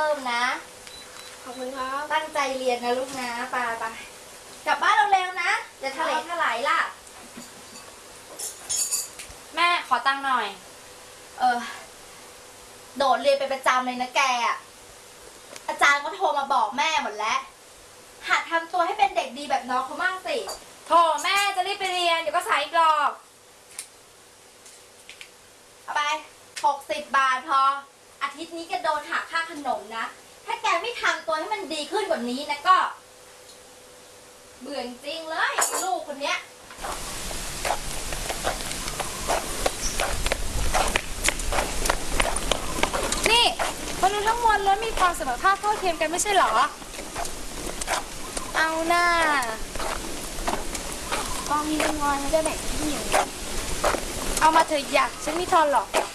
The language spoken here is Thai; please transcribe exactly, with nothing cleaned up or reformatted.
พิ่มนะขอบคุณครับตั้งใจเรียนนะลูกนะไปไปกลับบ้านเร็วๆนะอย่าทะเลทลายล่ะแม่ขอตังค์หน่อยเออโดดเรียนไปประจำเลยนะแกอ่ะอาจารย์ก็โทรมาบอกแม่หมดแล้วหัดทำตัวให้เป็นเด็กดีแบบน้องเขามั่งสิโถแม่จะรีบไปเรียนเดี๋ยวก็สายอีกรอบเอาไปหกสิบบาทพออาทิตย์นี้แกโดนหักค่าขนมนะถ้าแกไม่ทำตัวให้มันดีขึ้นกว่านี้นะก็เบื่อจริงเลยลูกคนเนี้ยนี่มนุษย์ทั้งมวลล้วนมีความเสมอภาคเท่าเทียมกันไม่ใช่เหรอเอาหน้ากองมีจำนวนไม่ได้แบ่งที่อยู่เอามาเถอะอยากฉันไม่ทอนหรอก